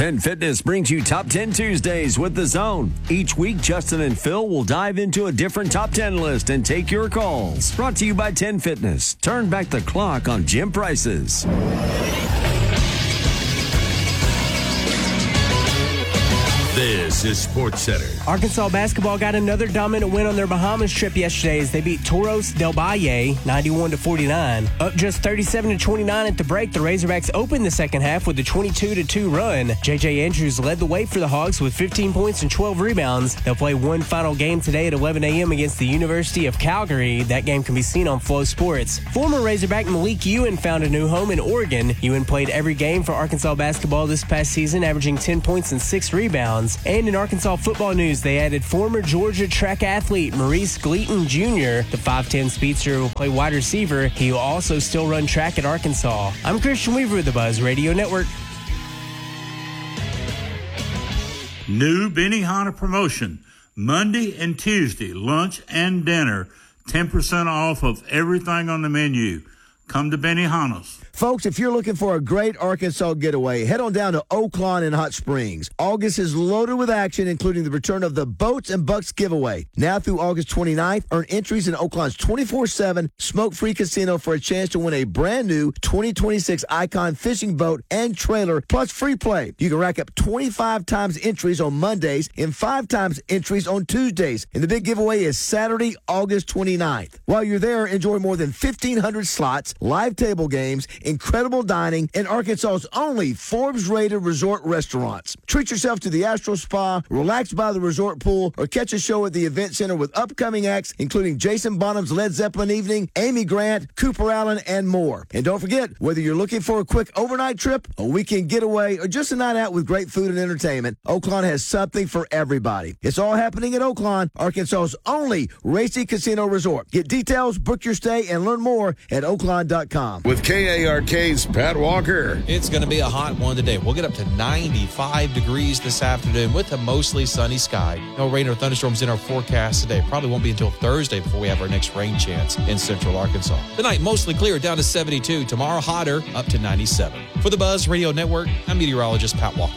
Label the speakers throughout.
Speaker 1: 10 Fitness brings you Top 10 Tuesdays with The Zone. Each week, Justin and Phil will dive into a different Top 10 list and take your calls. Brought to you by 10 Fitness. Turn back the clock on gym prices.
Speaker 2: This is SportsCenter.
Speaker 3: Arkansas basketball got another dominant win on their Bahamas trip yesterday as they beat Toros del Valle 91-49. Up just 37-29 at the break, the Razorbacks opened the second half with a 22-2 run. J.J. Andrews led the way for the Hogs with 15 points and 12 rebounds. They'll play one final game today at 11 a.m. against the University of Calgary. That game can be seen on Flow Sports. Former Razorback Malik Ewan found a new home in Oregon. Ewan played every game for Arkansas basketball this past season, averaging 10 points and 6 rebounds. And in Arkansas football news, they added former Georgia track athlete Maurice Gleaton Jr. The 5'10 speedster will play wide receiver. He will also still run track at Arkansas. I'm Christian Weaver with the Buzz Radio Network.
Speaker 4: New Benihana promotion. Monday and Tuesday, lunch and dinner, 10% off of everything on the menu. Come to Benihana's.
Speaker 5: Folks, if you're looking for a great Arkansas getaway, head on down to Oaklawn in Hot Springs. August is loaded with action, including the return of the Boats and Bucks giveaway. Now through August 29th, earn entries in Oaklawn's 24/7 smoke-free casino for a chance to win a brand new 2026 Icon fishing boat and trailer, plus free play. You can rack up 25 times entries on Mondays and 5 times entries on Tuesdays. And the big giveaway is Saturday, August 29th. While you're there, enjoy more than 1,500 slots, live table games, incredible dining, and Arkansas's only Forbes-rated resort restaurants. Treat yourself to the Astro Spa, relax by the resort pool, or catch a show at the event center with upcoming acts, including Jason Bonham's Led Zeppelin Evening, Amy Grant, Cooper Allen, and more. And don't forget, whether you're looking for a quick overnight trip, a weekend getaway, or just a night out with great food and entertainment, Oaklawn has something for everybody. It's all happening at Oaklawn, Arkansas's only racy casino resort. Get details, book your stay, and learn more at Oaklawn.com.
Speaker 2: With KARK's Pat Walker.
Speaker 6: It's going to be a hot one today. We'll get up to 95 degrees this afternoon with a mostly sunny sky. No rain or thunderstorms in our forecast today. Probably won't be until Thursday before we have our next rain chance in central Arkansas. Tonight, mostly clear, down to 72. Tomorrow, hotter, up to 97. For the Buzz Radio Network, I'm meteorologist Pat Walker.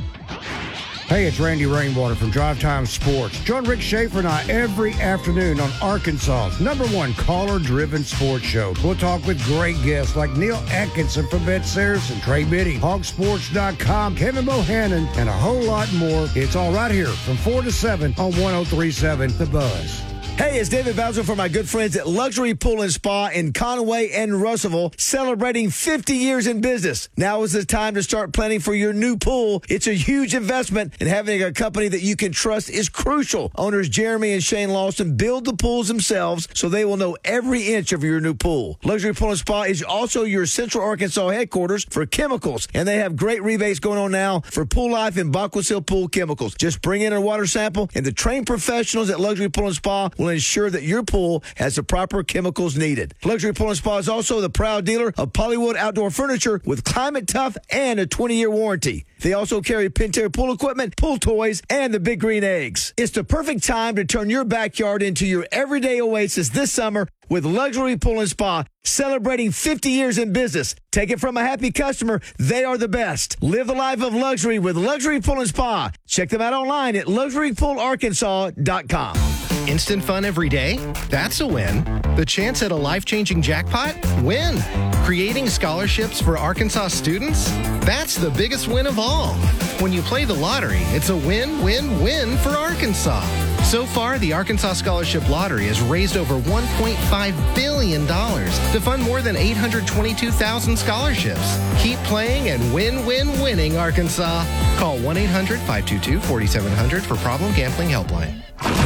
Speaker 7: Hey, it's Randy Rainwater from Drive Time Sports. Join Rick Schaefer and I every afternoon on Arkansas's #1 caller-driven sports show. We'll talk with great guests like Neil Atkinson from Bet Saracen, Trey Biddy, Hogsports.com, Kevin Bohannon, and a whole lot more. It's all right here from 4 to 7 on 103.7 The Buzz.
Speaker 5: Hey, it's David Bowser from my good friends at Luxury Pool and Spa in Conway and Russellville, celebrating 50 years in business. Now is the time to start planning for your new pool. It's a huge investment, and having a company that you can trust is crucial. Owners Jeremy and Shane Lawson build the pools themselves, so they will know every inch of your new pool. Luxury Pool and Spa is also your Central Arkansas headquarters for chemicals, and they have great rebates going on now for Pool Life and Bacquasil Pool Chemicals. Just bring in a water sample, and the trained professionals at Luxury Pool and Spa will ensure that your pool has the proper chemicals needed. Luxury Pool and Spa is also the proud dealer of Polywood Outdoor Furniture with Climate Tough and a 20-year warranty. They also carry Pentair pool equipment, pool toys, and the Big Green Eggs. It's the perfect time to turn your backyard into your everyday oasis this summer with Luxury Pool and Spa, celebrating 50 years in business. Take it from a happy customer, they are the best. Live the life of luxury with Luxury Pool and Spa. Check them out online at luxurypoolarkansas.com.
Speaker 8: Instant fun every day? That's a win. The chance at a life-changing jackpot? Win. Creating scholarships for Arkansas students? That's the biggest win of all. When you play the lottery, it's a win-win-win for Arkansas. So far, the Arkansas Scholarship Lottery has raised over $1.5 billion to fund more than 822,000 scholarships. Keep playing and winning Arkansas. Call 1-800-522-4700 for Problem Gambling Helpline.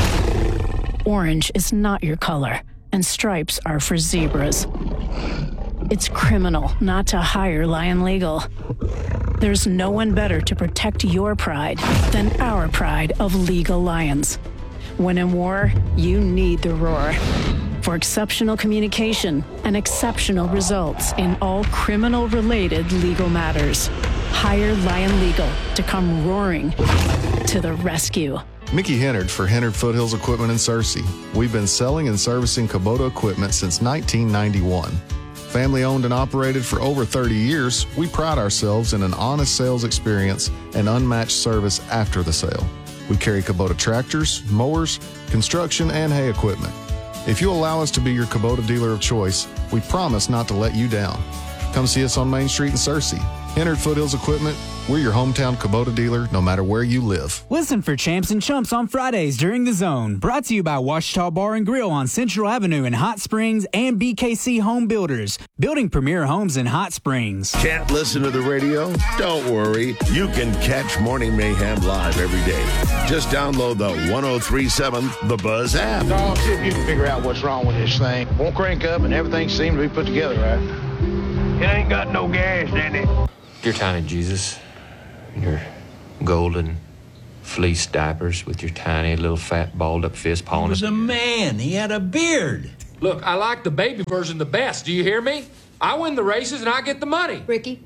Speaker 9: Orange is not your color, and stripes are for zebras. It's criminal not to hire Lion Legal. There's no one better to protect your pride than our pride of Legal Lions. When in war, you need the roar. For exceptional communication and exceptional results in all criminal-related legal matters, hire Lion Legal to come roaring to the rescue.
Speaker 10: Mickey Hennard for Hennard Foothills Equipment in Searcy. We've been selling and servicing Kubota equipment since 1991. Family owned and operated for over 30 years, we pride ourselves in an honest sales experience and unmatched service after the sale. We carry Kubota tractors, mowers, construction, and hay equipment. If you allow us to be your Kubota dealer of choice, we promise not to let you down. Come see us on Main Street in Searcy. Hennard Foothills Equipment, we're your hometown Kubota dealer no matter where you live.
Speaker 11: Listen for Champs and Chumps on Fridays during The Zone. Brought to you by Ouachita Bar and Grill on Central Avenue in Hot Springs and BKC Home Builders, building premier homes in Hot Springs.
Speaker 2: Can't listen to the radio? Don't worry. You can catch Morning Mayhem live every day. Just download the 103.7 The Buzz app.
Speaker 12: Dog, see if you can figure out what's wrong with this thing. Won't crank up and everything seems to be put together right. It ain't got no gas in it.
Speaker 13: Your tiny Jesus, your golden fleece diapers with your tiny little fat balled up fist pawing.
Speaker 14: He was a man. He had a beard.
Speaker 15: Look, I like the baby version the best. Do you hear me? I win the races and I get the money.
Speaker 16: Ricky.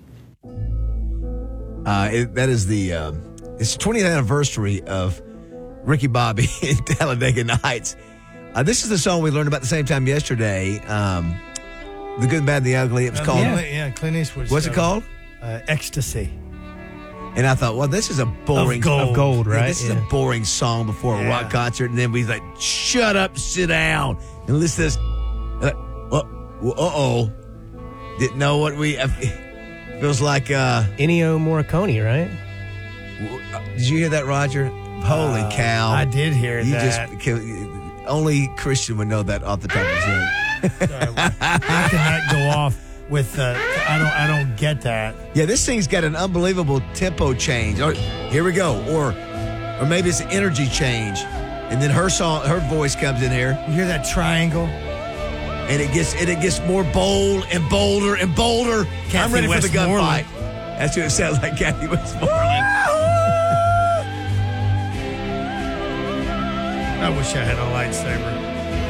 Speaker 5: That is it's the 20th anniversary of Ricky Bobby in Talladega Nights. This is the song we learned about the same time yesterday. The Good, Bad, and the Ugly. It was called.
Speaker 17: Yeah, Clint Eastwood.
Speaker 5: What's it called?
Speaker 17: Ecstasy.
Speaker 5: And I thought, well, this is a boring
Speaker 3: of gold, right?
Speaker 5: This is a boring song before a rock concert, and then we like, shut up, sit down, and listen to this. Didn't know what we. Feels like
Speaker 3: Ennio Morricone, right?
Speaker 5: Did you hear that, Roger? Holy cow!
Speaker 17: I did hear that.
Speaker 5: Only Christian would know that off the top of his head.
Speaker 17: How can that go off with? I don't get that.
Speaker 5: Yeah, this thing's got an unbelievable tempo change. Here we go, or maybe it's an energy change, and then her voice comes in here.
Speaker 17: You hear that triangle,
Speaker 5: and it gets more bold and bolder and bolder.
Speaker 17: Kathy
Speaker 5: I'm ready for the gunfight.
Speaker 17: Westmoreland.
Speaker 5: That's what it sounds like, Kathy Westmoreland.
Speaker 17: I wish I had a lightsaber.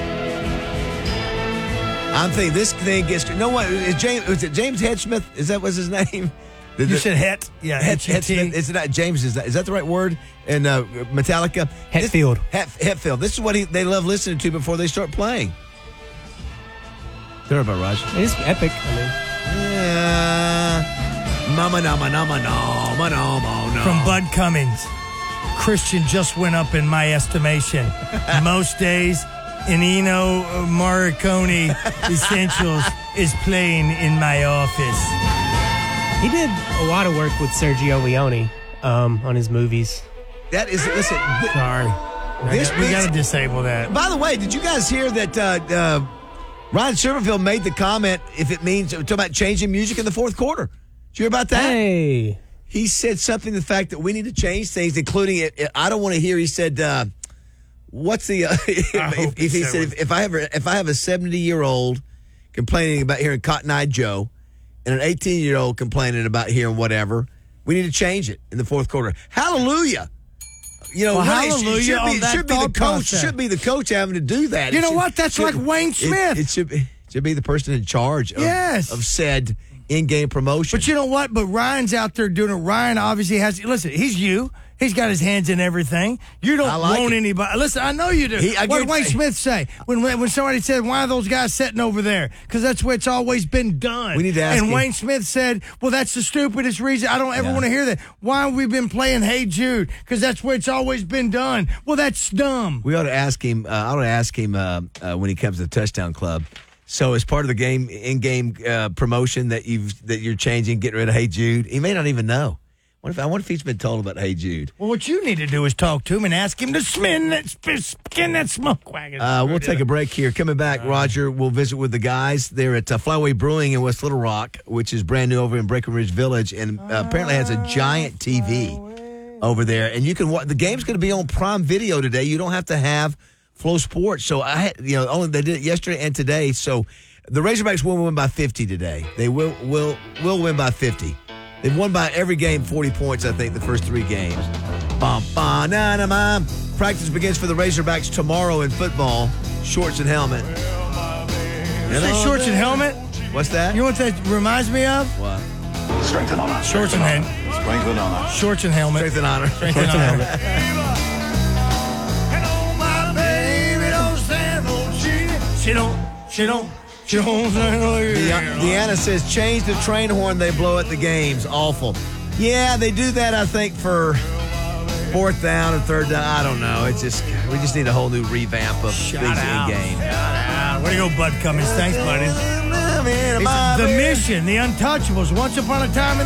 Speaker 5: I'm thinking this thing gets. You know what? Was it James Hetfield? Is that was his name?
Speaker 17: You said Het? Yeah,
Speaker 5: Hetfield. Is it not James? Is that the right word? And Metallica.
Speaker 3: Hetfield.
Speaker 5: Hetfield. This is what they love listening to before they start playing. They're about Raj.
Speaker 3: It is epic. I mean,
Speaker 5: Mama no.
Speaker 17: From Bud Cummings, Christian just went up in my estimation. Most days, Ennio Morricone Essentials is playing in my office.
Speaker 3: he did a lot of work with Sergio Leone on his movies.
Speaker 5: That is, listen.
Speaker 17: Sorry. We got to disable that.
Speaker 5: By the way, did you guys hear that Ryan Silverfield made the comment if it means, talking about changing music in the fourth quarter? Did you hear about that?
Speaker 3: Hey.
Speaker 5: He said something to the fact that we need to change things, including it. I don't want to hear. He said, "What's the?" If I have a 70-year-old complaining about hearing Cotton Eye Joe, and an 18-year-old complaining about hearing whatever, we need to change it in the fourth quarter. Hallelujah! You know,
Speaker 17: hallelujah!
Speaker 5: Should be the coach having to do that.
Speaker 17: You know what? That's like Wayne Smith.
Speaker 5: It should be the person in charge of said in-game promotion.
Speaker 17: But you know what? But Ryan's out there doing it. Ryan obviously has. Listen, he's you. He's got his hands in everything. You don't want anybody. Listen, I know you do. What did Wayne Smith say when somebody said, "Why are those guys sitting over there?" Because that's the way it's always been done.
Speaker 5: We need to ask him.
Speaker 17: Wayne Smith said, "Well, that's the stupidest reason. I don't ever want to hear that. Why have we been playing Hey Jude? Because that's the way it's always been done. Well, that's dumb."
Speaker 5: We ought to ask him. I ought to ask him when he comes to the Touchdown Club. So, as part of the game in-game promotion that you're changing, getting rid of Hey Jude, he may not even know. I wonder if he's been told about Hey Jude.
Speaker 17: Well, what you need to do is talk to him and ask him to skin that smoke wagon.
Speaker 5: We'll take a break here. Coming back, Roger, we'll visit with the guys. They're at Flyway Brewing in West Little Rock, which is brand new over in Breckenridge Village, and apparently has a giant TV over there. And you can watch. The game's going to be on Prime Video today. You don't have to have Flow Sports. So they did it yesterday and today. So the Razorbacks will win by 50 today. They will win by 50. They've won by every game 40 points, I think, the first 3 games. Practice begins for the Razorbacks tomorrow in football. Shorts and helmet.
Speaker 17: You say shorts and helmet?
Speaker 5: What's that?
Speaker 17: You know what that reminds me of?
Speaker 5: What?
Speaker 2: Strength and honor.
Speaker 17: Shorts and helmet.
Speaker 2: Strength and honor.
Speaker 17: Shorts and helmet.
Speaker 5: Strength and honor.
Speaker 17: Strength and helmet. Jones ain't here.
Speaker 5: Deanna says, change the train horn they blow at the games. Awful. Yeah, they do that, I think, for fourth down or third down. I don't know. We just need a whole new revamp of these in-game.
Speaker 17: Way to go, Bud Cummings. Thanks, buddy. The Mission, the Untouchables, Once Upon a Time in